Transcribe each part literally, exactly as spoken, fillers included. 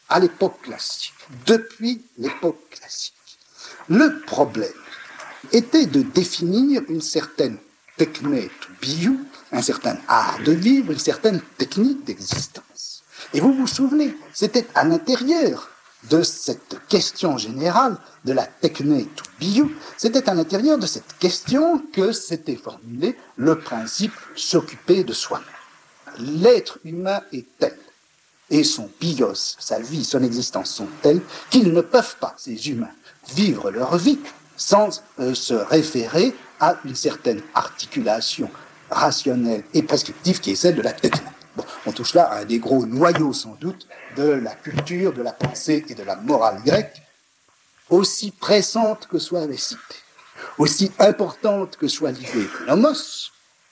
à l'époque classique, depuis l'époque classique, le problème était de définir une certaine techné to biou, un certain art de vivre, une certaine technique d'existence. Et vous vous souvenez, c'était à l'intérieur de cette question générale de la techné to biou, c'était à l'intérieur de cette question que s'était formulé le principe s'occuper de soi-même. L'être humain est tel, et son bios, sa vie, son existence sont telles qu'ils ne peuvent pas, ces humains, vivre leur vie sans euh, se référer à une certaine articulation rationnelle et prescriptive qui est celle de la technique. Bon, on touche là à un des gros noyaux, sans doute, de la culture, de la pensée et de la morale grecque, aussi pressante que soient les cités, aussi importante que soit l'idée de nomos,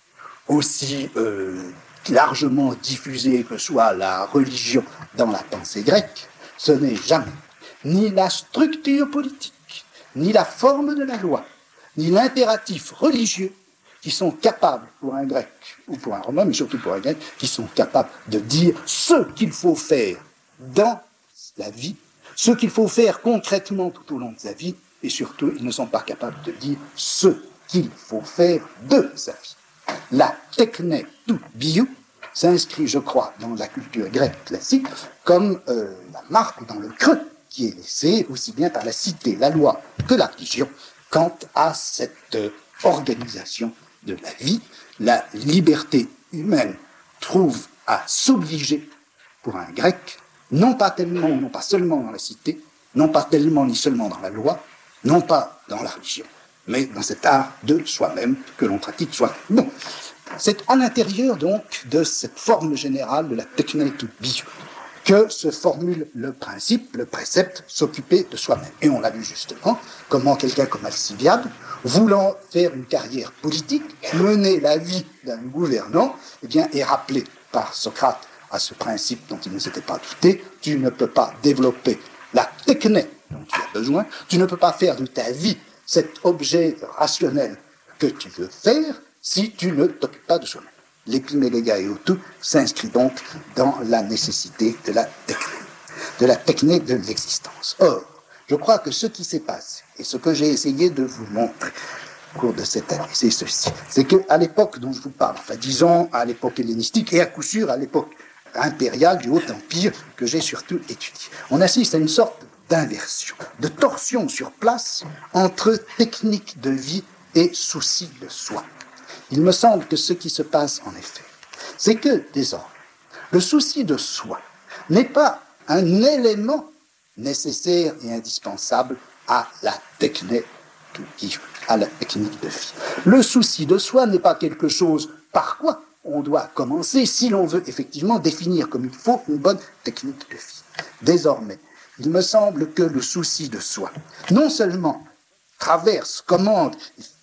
aussi euh, largement diffusée que soit la religion dans la pensée grecque, ce n'est jamais ni la structure politique, ni la forme de la loi, ni l'impératif religieux qui sont capables, pour un grec ou pour un romain, mais surtout pour un grec, qui sont capables de dire ce qu'il faut faire dans la vie, ce qu'il faut faire concrètement tout au long de sa vie, et surtout, ils ne sont pas capables de dire ce qu'il faut faire de sa vie. La techné to biou s'inscrit, je crois, dans la culture grecque classique comme euh, la marque dans le creux qui est laissé aussi bien par la cité, la loi que la religion quant à cette euh, organisation de la vie. La liberté humaine trouve à s'obliger pour un grec, non pas tellement, non pas seulement dans la cité, non pas tellement ni seulement dans la loi, non pas dans la religion, mais dans cet art de soi-même que l'on pratique soi-même. Bon, c'est à l'intérieur donc de cette forme générale de la techné to biou que se formule le principe, le précepte, s'occuper de soi-même. Et on l'a vu justement, comment quelqu'un comme Alcibiade, voulant faire une carrière politique, mener la vie d'un gouvernant, eh bien, est rappelé par Socrate à ce principe dont il ne s'était pas douté: tu ne peux pas développer la techné dont tu as besoin, tu ne peux pas faire de ta vie cet objet rationnel que tu veux faire si tu ne t'occupes pas de soi-même. L'épimélégia et autou s'inscrit donc dans la nécessité de la technique, de la technique de l'existence. Or, je crois que ce qui s'est passé, et ce que j'ai essayé de vous montrer au cours de cette année, c'est ceci. C'est qu'à l'époque dont je vous parle, enfin disons à l'époque hellénistique, et à coup sûr à l'époque impériale du Haut-Empire, que j'ai surtout étudié, on assiste à une sorte d'inversion, de torsion sur place entre technique de vie et souci de soi. Il me semble que ce qui se passe, en effet, c'est que, désormais, le souci de soi n'est pas un élément nécessaire et indispensable à la techné to biou, à la technique de vie. Le souci de soi n'est pas quelque chose par quoi on doit commencer si l'on veut effectivement définir comme il faut une bonne technique de vie. Désormais, il me semble que le souci de soi, non seulement traverse, commande,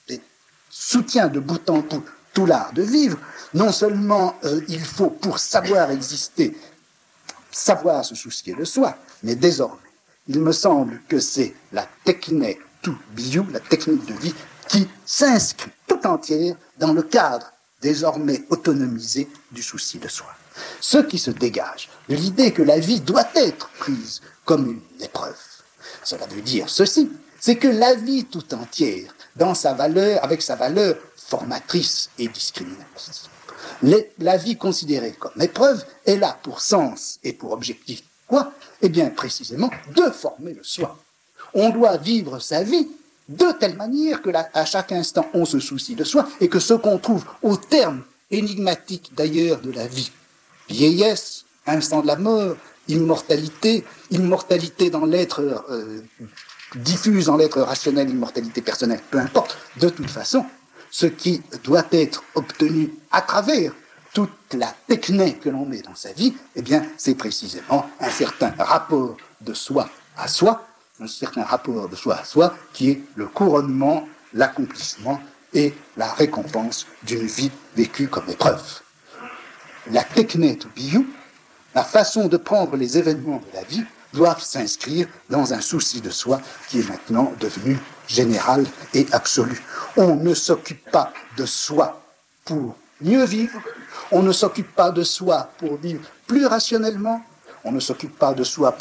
soutient de bout en bout tout l'art de vivre, non seulement euh, il faut, pour savoir exister, savoir se soucier de soi, mais désormais, il me semble que c'est la techné to biou, la technique de vie, qui s'inscrit tout entière dans le cadre désormais autonomisé du souci de soi. Ce qui se dégage de l'idée que la vie doit être prise comme une épreuve. Cela veut dire ceci, c'est que la vie tout entière, dans sa valeur, avec sa valeur formatrice et discriminatrice, les, la vie considérée comme épreuve est là pour sens et pour objectif. Quoi ? Eh bien, précisément, de former le soi. On doit vivre sa vie de telle manière que là, à chaque instant, on se soucie de soi et que ce qu'on trouve au terme énigmatique d'ailleurs de la vie, vieillesse, instant de la mort, immortalité, immortalité dans l'être euh, diffuse dans l'être rationnel, immortalité personnelle, peu importe, de toute façon, ce qui doit être obtenu à travers toute la techné que l'on met dans sa vie, eh bien, c'est précisément un certain rapport de soi à soi, un certain rapport de soi à soi qui est le couronnement, l'accomplissement et la récompense d'une vie vécue comme épreuve. La techné to biou, la façon de prendre les événements de la vie, doivent s'inscrire dans un souci de soi qui est maintenant devenu général et absolu. On ne s'occupe pas de soi pour mieux vivre, on ne s'occupe pas de soi pour vivre plus rationnellement, on ne s'occupe pas de soi